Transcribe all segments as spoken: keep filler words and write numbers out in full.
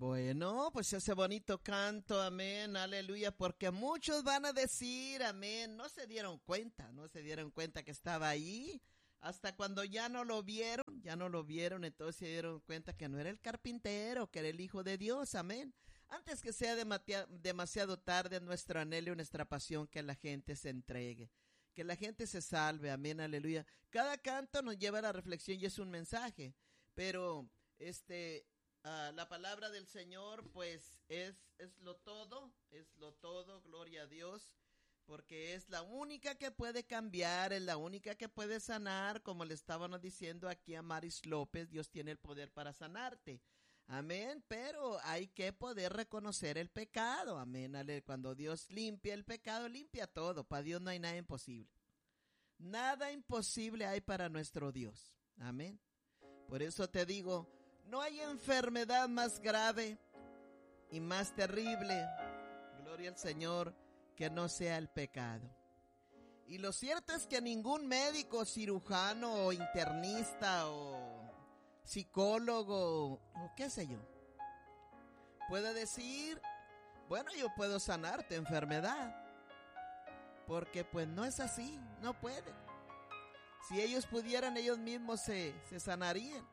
Bueno, pues ese bonito canto, amén, aleluya, porque muchos van a decir, amén, no se dieron cuenta, no se dieron cuenta que estaba ahí, hasta cuando ya no lo vieron, ya no lo vieron, entonces se dieron cuenta que no era el carpintero, que era el Hijo de Dios, amén. Antes que sea demasiado tarde, nuestro anhelo y nuestra pasión, que la gente se entregue, que la gente se salve, amén, aleluya. Cada canto nos lleva a la reflexión y es un mensaje, pero este... Uh, la palabra del Señor pues es, es lo todo, es lo todo, gloria a Dios, porque es la única que puede cambiar, es la única que puede sanar, como le estábamos diciendo aquí a Maris López, Dios tiene el poder para sanarte, amén, pero hay que poder reconocer el pecado, amén, cuando Dios limpia el pecado, limpia todo, para Dios no hay nada imposible, nada imposible hay para nuestro Dios, amén, por eso te digo, no hay enfermedad más grave y más terrible, gloria al Señor, que no sea el pecado. Y lo cierto es que ningún médico, cirujano o internista o psicólogo o qué sé yo, puede decir, bueno, yo puedo sanar tu enfermedad. Porque pues no es así, no pueden. Si ellos pudieran, ellos mismos se, se sanarían.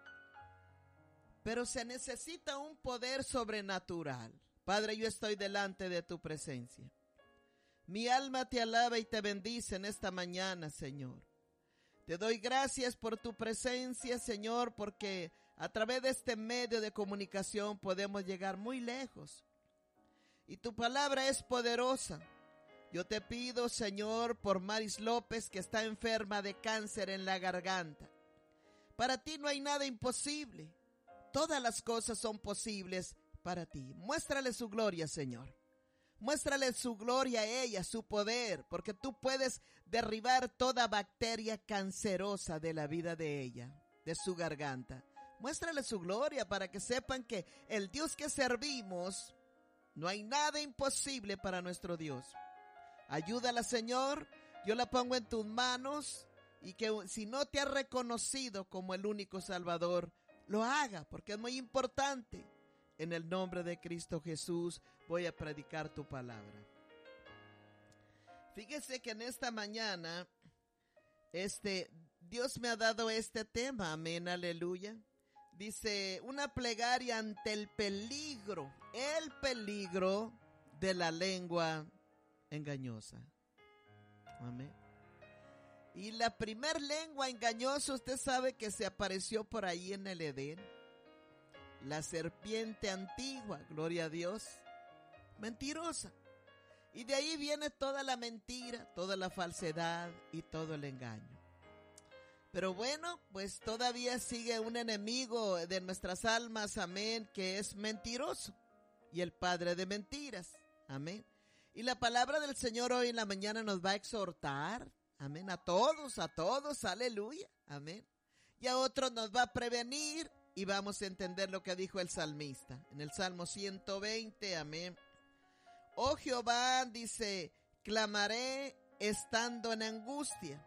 Pero se necesita un poder sobrenatural. Padre, yo estoy delante de tu presencia. Mi alma te alaba y te bendice en esta mañana, Señor. Te doy gracias por tu presencia, Señor, porque a través de este medio de comunicación podemos llegar muy lejos. Y tu palabra es poderosa. Yo te pido, Señor, por Maris López, que está enferma de cáncer en la garganta. Para ti no hay nada imposible. Todas las cosas son posibles para ti. Muéstrale su gloria, Señor. Muéstrale su gloria a ella, su poder, porque tú puedes derribar toda bacteria cancerosa de la vida de ella, de su garganta. Muéstrale su gloria para que sepan que el Dios que servimos, no hay nada imposible para nuestro Dios. Ayúdala, Señor, yo la pongo en tus manos y que si no te ha reconocido como el único Salvador, lo haga, porque es muy importante. En el nombre de Cristo Jesús voy a predicar tu palabra. Fíjese que en esta mañana, este, Dios me ha dado este tema, amén, aleluya. Dice, una plegaria ante el peligro, el peligro de la lengua engañosa. Amén. Y la primer lengua engañosa, usted sabe que se apareció por ahí en el Edén. La serpiente antigua, gloria a Dios, mentirosa. Y de ahí viene toda la mentira, toda la falsedad y todo el engaño. Pero bueno, pues todavía sigue un enemigo de nuestras almas, amén, que es mentiroso y el padre de mentiras, amén. Y la palabra del Señor hoy en la mañana nos va a exhortar, amén, a todos, a todos, aleluya, amén. Y a otros nos va a prevenir y vamos a entender lo que dijo el salmista en el Salmo ciento veinte, amén. Oh Jehová, dice, clamaré estando en angustia.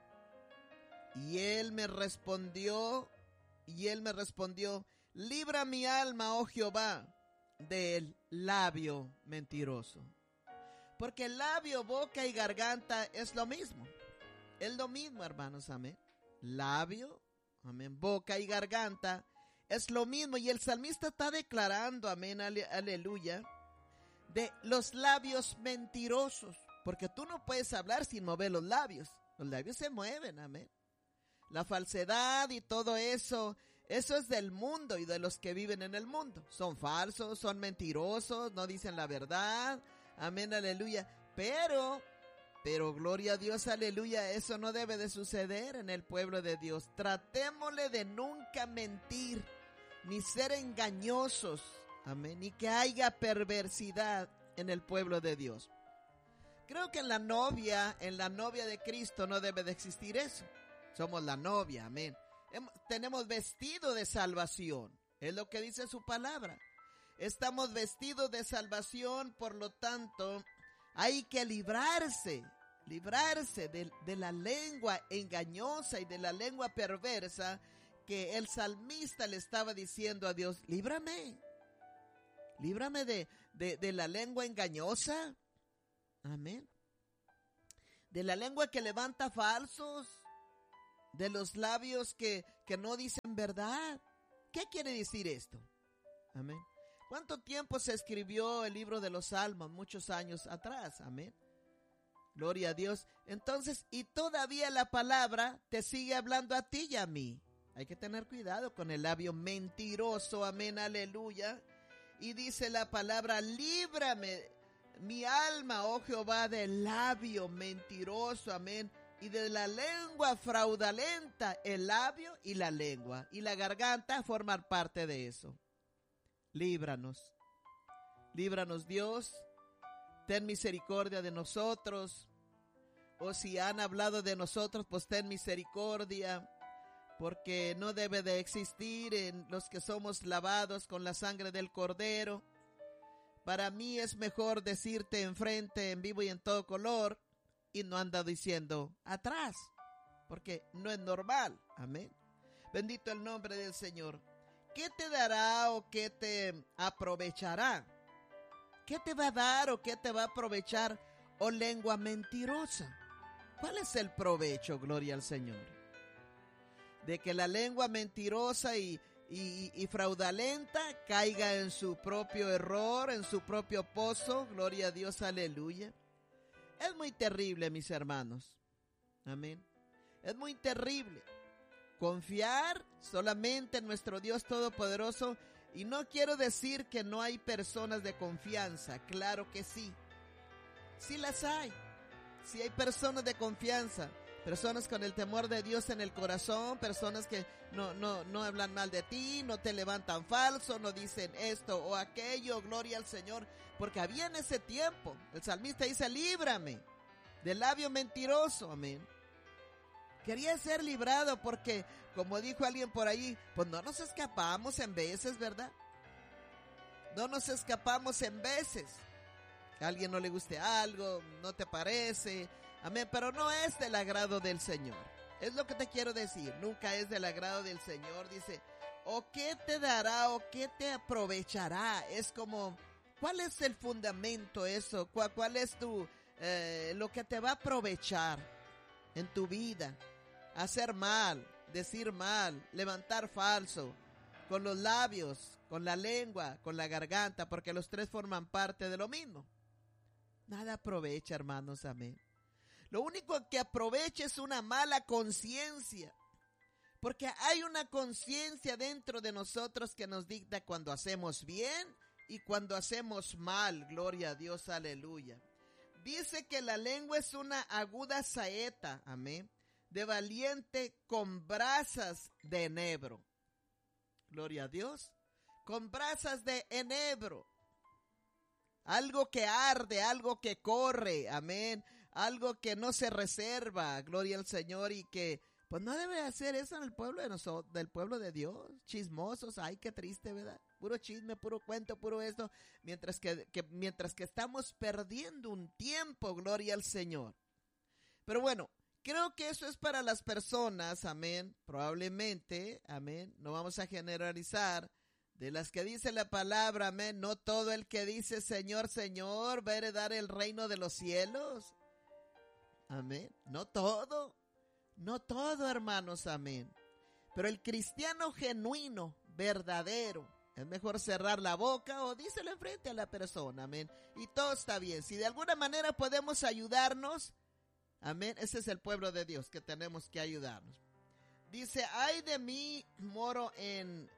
Y él me respondió, y él me respondió, libra mi alma, oh Jehová, del labio mentiroso. Porque el labio, boca y garganta es lo mismo. Es lo mismo, hermanos, amén. Labio, amén, boca y garganta es lo mismo. Y el salmista está declarando, amén, ale, aleluya, de los labios mentirosos. Porque tú no puedes hablar sin mover los labios. Los labios se mueven, amén. La falsedad y todo eso, eso es del mundo y de los que viven en el mundo. Son falsos, son mentirosos, no dicen la verdad. Amén, aleluya. Pero, pero gloria a Dios, aleluya, eso no debe de suceder en el pueblo de Dios. Tratémosle de nunca mentir, ni ser engañosos. Amén, ni que haya perversidad en el pueblo de Dios. Creo que en la novia, en la novia de Cristo no debe de existir eso. Somos la novia, amén. Hemos, tenemos vestido de salvación, es lo que dice su palabra. Estamos vestidos de salvación, por lo tanto, hay que librarse, librarse de, de la lengua engañosa y de la lengua perversa que el salmista le estaba diciendo a Dios, líbrame, Líbrame de, de, de la lengua engañosa. Amén. De la lengua que levanta falsos. De los labios que, que no dicen verdad. ¿Qué quiere decir esto? Amén. ¿Cuánto tiempo se escribió el libro de los Salmos? Muchos años atrás. Amén. Gloria a Dios. Entonces, y todavía la palabra te sigue hablando a ti y a mí. Hay que tener cuidado con el labio mentiroso. Amén, aleluya. Y dice la palabra, líbrame mi alma, oh Jehová, del labio mentiroso. Amén. Y de la lengua fraudulenta, el labio y la lengua. Y la garganta forman parte de eso. Líbranos. Líbranos, Dios. Ten misericordia de nosotros. O si han hablado de nosotros, pues ten misericordia. Porque no debe de existir en los que somos lavados con la sangre del Cordero. Para mí es mejor decirte enfrente, en vivo y en todo color, y no anda diciendo atrás, porque no es normal. Amén. Bendito el nombre del Señor. ¿Qué te dará o qué te aprovechará? ¿Qué te va a dar o qué te va a aprovechar, oh lengua mentirosa? ¿Cuál es el provecho, gloria al Señor? De que la lengua mentirosa y, y, y fraudulenta caiga en su propio error, en su propio pozo. Gloria a Dios, aleluya. Es muy terrible, mis hermanos. Amén. Es muy terrible confiar solamente en nuestro Dios Todopoderoso. Y no quiero decir que no hay personas de confianza. Claro que sí. Sí las hay. Sí hay personas de confianza. Personas con el temor de Dios en el corazón, personas que no, no, no hablan mal de ti, no te levantan falso, no dicen esto o aquello, gloria al Señor, porque había en ese tiempo, el salmista dice, líbrame del labio mentiroso, amén. Quería ser librado porque, como dijo alguien por ahí, pues no nos escapamos en veces, ¿verdad? No nos escapamos en veces. A alguien no le guste algo, no te parece. Amén, pero no es del agrado del Señor. Es lo que te quiero decir, nunca es del agrado del Señor. Dice, ¿o qué te dará o qué te aprovechará? Es como, ¿cuál es el fundamento eso? ¿Cuál, cuál es tu, eh, lo que te va a aprovechar en tu vida? Hacer mal, decir mal, levantar falso, con los labios, con la lengua, con la garganta, porque los tres forman parte de lo mismo. Nada aprovecha, hermanos, amén. Lo único que aprovecha es una mala conciencia, porque hay una conciencia dentro de nosotros que nos dicta cuando hacemos bien y cuando hacemos mal. Gloria a Dios, aleluya. Dice que la lengua es una aguda saeta, amén, de valiente con brasas de enebro. Gloria a Dios, con brasas de enebro. Algo que arde, algo que corre, amén. Algo que no se reserva, gloria al Señor, y que pues no debe hacer eso en el pueblo de nosotros, del pueblo de Dios. Chismosos, ay, qué triste, ¿verdad? Puro chisme, puro cuento, puro esto, mientras que, que mientras que estamos perdiendo un tiempo, gloria al Señor. Pero bueno, creo que eso es para las personas, amén, probablemente, amén, no vamos a generalizar, de las que dice la palabra, amén, no todo el que dice Señor, Señor, va a heredar el reino de los cielos. Amén. No todo, no todo, hermanos, amén. Pero el cristiano genuino, verdadero, es mejor cerrar la boca o díselo enfrente a la persona, amén. Y todo está bien. Si de alguna manera podemos ayudarnos, amén, ese es el pueblo de Dios que tenemos que ayudarnos. Dice, ay de mí, moro en,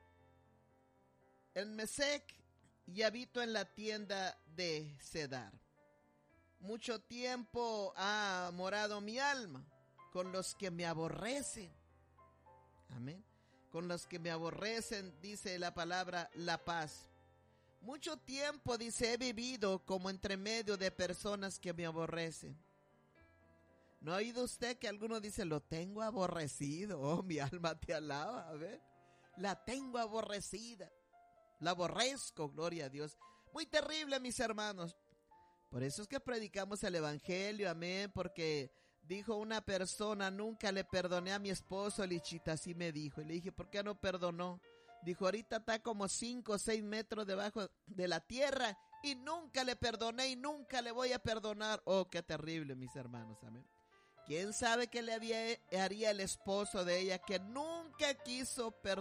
en Mesec y habito en la tienda de Cedar. Mucho tiempo ha morado mi alma con los que me aborrecen. Amén. Con los que me aborrecen, dice la palabra, la paz. Mucho tiempo, dice, he vivido como entre medio de personas que me aborrecen. ¿No ha oído usted que alguno dice, lo tengo aborrecido? Oh, mi alma te alaba, a ver. La tengo aborrecida. La aborrezco, gloria a Dios. Muy terrible, mis hermanos. Por eso es que predicamos el evangelio, amén, porque dijo una persona, nunca le perdoné a mi esposo, Lichita, así me dijo. Y le dije, ¿por qué no perdonó? Dijo, ahorita está como cinco o seis metros debajo de la tierra y nunca le perdoné y nunca le voy a perdonar. Oh, qué terrible, mis hermanos, amén. ¿Quién sabe qué le había, haría el esposo de ella que nunca quiso perdonar?